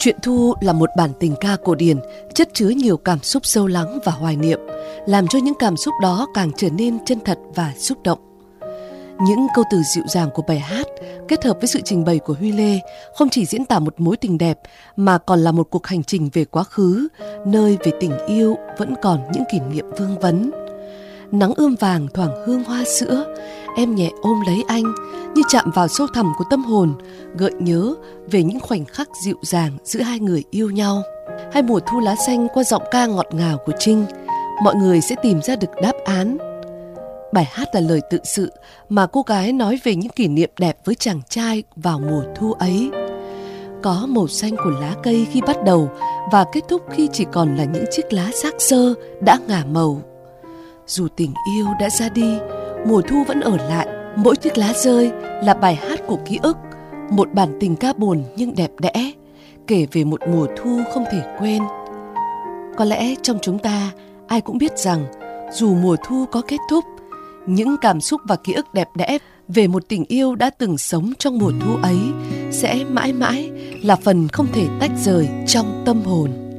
Truyện Thu là một bản tình ca cổ điển chất chứa nhiều cảm xúc sâu lắng và hoài niệm, làm cho những cảm xúc đó càng trở nên chân thật và xúc động. Những câu từ dịu dàng của bài hát kết hợp với sự trình bày của Huy Lê không chỉ diễn tả một mối tình đẹp mà còn là một cuộc hành trình về quá khứ, nơi về tình yêu vẫn còn những kỷ niệm vương vấn. Nắng ươm vàng thoảng hương hoa sữa, em nhẹ ôm lấy anh như chạm vào sâu thẳm của tâm hồn, gợi nhớ về những khoảnh khắc dịu dàng giữa hai người yêu nhau. Hay Mùa thu lá xanh qua giọng ca ngọt ngào của Trinh, mọi người sẽ tìm ra được đáp án. Bài hát là lời tự sự mà cô gái nói về những kỷ niệm đẹp với chàng trai vào mùa thu ấy. Có màu xanh của lá cây khi bắt đầu và kết thúc khi chỉ còn là những chiếc lá xác xơ đã ngả màu. Dù tình yêu đã ra đi, mùa thu vẫn ở lại. Mỗi chiếc lá rơi là bài hát của ký ức, một bản tình ca buồn nhưng đẹp đẽ, kể về một mùa thu không thể quên. Có lẽ trong chúng ta ai cũng biết rằng dù mùa thu có kết thúc, những cảm xúc và ký ức đẹp đẽ về một tình yêu đã từng sống trong mùa thu ấy sẽ mãi mãi là phần không thể tách rời trong tâm hồn.